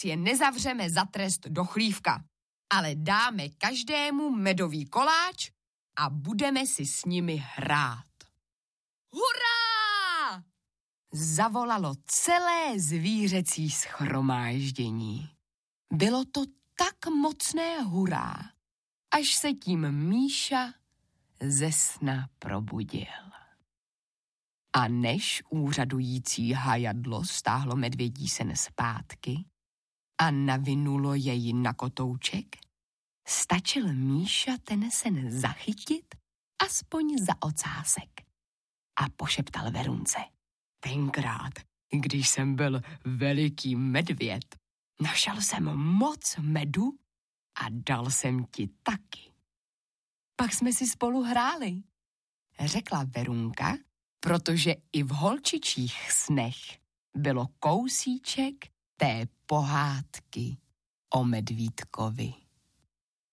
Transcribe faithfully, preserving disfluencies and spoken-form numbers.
je nezavřeme za trest do chlívka, ale dáme každému medový koláč a budeme si s nimi hrát. Hurá! Zavolalo celé zvířecí shromáždění. Bylo to tak mocné hurá, až se tím Míša ze sna probudil. A než úřadující hajadlo stáhlo medvědí sen zpátky a navinulo jej na kotouček, stačil Míša ten sen zachytit aspoň za ocásek a pošeptal Verunce. Tenkrát, když jsem byl veliký medvěd, našel jsem moc medu a dal jsem ti taky. Pak jsme si spolu hráli, řekla Verunka, protože i v holčičích snech bylo kousíček té pohádky o medvídkovi.